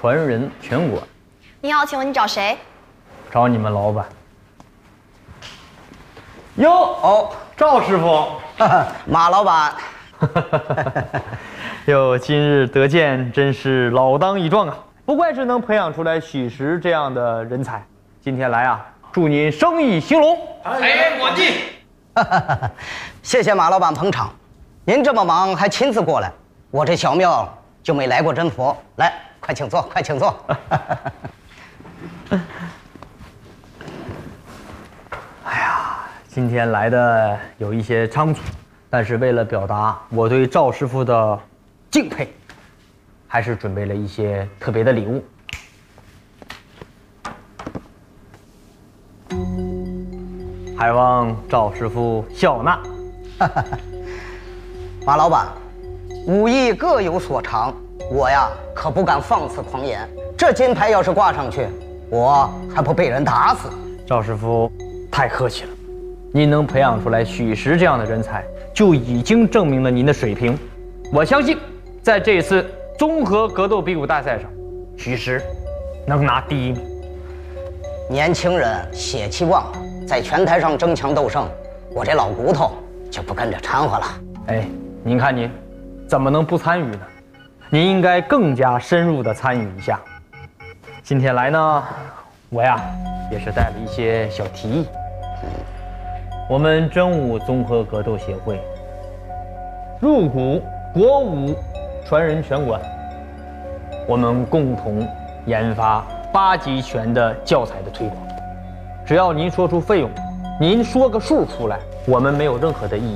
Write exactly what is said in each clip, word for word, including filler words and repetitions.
传人拳馆。 你好，请问你找谁？ 找你们老板。哟哦，赵师傅， 马老板。 哟，今日得见，真是老当益壮啊！不怪是能培养出来许石这样的人才。今天来啊，祝您生意兴隆，财源广进。 谢谢马老板捧场。您这么忙还亲自过来，我这小庙就没来过真佛。来，快请坐，快请坐。 哎呀，今天来的有一些仓促，但是为了表达我对赵师傅的敬佩，还是准备了一些特别的礼物。还望赵师傅笑纳。 马老板，武艺各有所长，我呀可不敢放肆狂言。这金牌要是挂上去，我还不被人打死？ 赵师傅太客气了，您能培养出来许石这样的人才，就已经证明了您的水平。我相信，在这次综合格斗比武大赛上，许石能拿第一名。 年轻人血气旺，在拳台上争强斗胜，我这老骨头就不跟着掺和了。 哎，您看您怎么能不参与呢？您应该更加深入的参与一下。今天来呢，我呀也是带了一些小提议。我们真武综合格斗协会入股国武传人拳馆，我们共同研发八极拳的教材的推广。只要您说出费用，您说个数出来，我们没有任何的异议。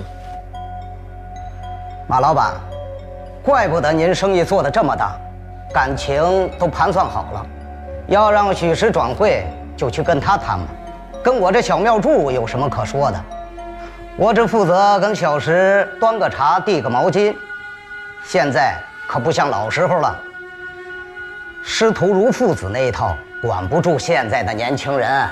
马老板，怪不得您生意做得这么大，感情都盘算好了。要让许石转会，就去跟他谈嘛，跟我这小庙祝有什么可说的？我只负责跟小石端个茶，递个毛巾。现在可不像老时候了，师徒如父子那一套管不住现在的年轻人。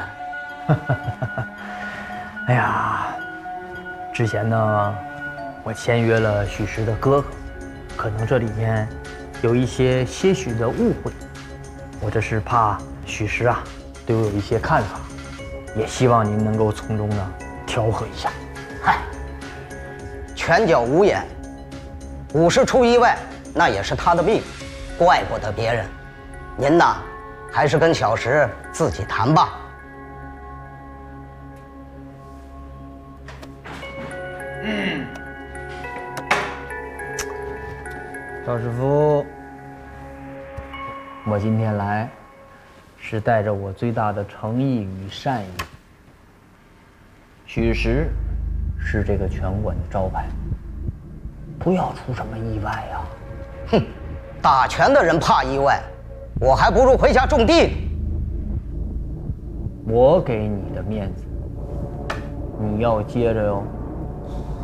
哎呀，之前呢，我签约了许石的哥哥，可能这里面有一些些许的误会，我这是怕许石啊对我有一些看法，也希望您能够从中呢调和一下。 嗨，拳脚无眼，武师出意外，那也是他的命，怪不得别人。您呐，还是跟小石自己谈吧。 嗯，赵师傅，我今天来是带着我最大的诚意与善意。许石是这个拳馆的招牌，不要出什么意外呀！ 哼，打拳的人怕意外，我还不如回家种地。 我给你的面子，你要接着哟。